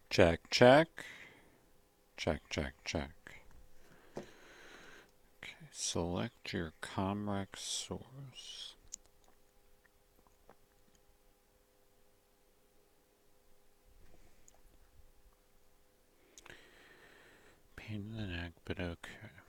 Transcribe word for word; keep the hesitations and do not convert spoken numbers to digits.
Check, check. Check, check, check. Okay, select your Comrex source. Pain in the neck, but okay.